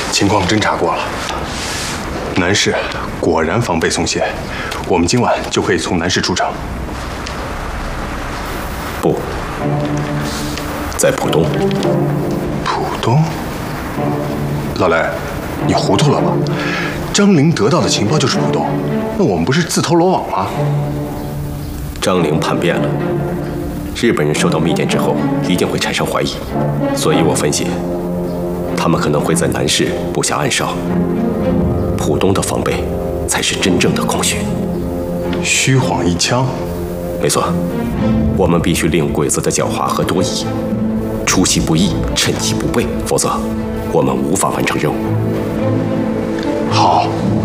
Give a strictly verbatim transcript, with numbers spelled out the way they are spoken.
情况侦查过了，南市果然防备松懈，我们今晚就可以从南市出城。 不，在浦东。 浦东？老雷，你糊涂了吧？张玲得到的情报就是浦东，那我们不是自投罗网吗？ 张玲叛变了，日本人收到密电之后一定会产生怀疑，所以我分析，他们可能会在南市布下暗哨，浦东的防备才是真正的空虚。 虚晃一枪。 没错，我们必须利用鬼子的狡猾和多疑，出其不意，趁其不备，否则我们无法完成任务。 好。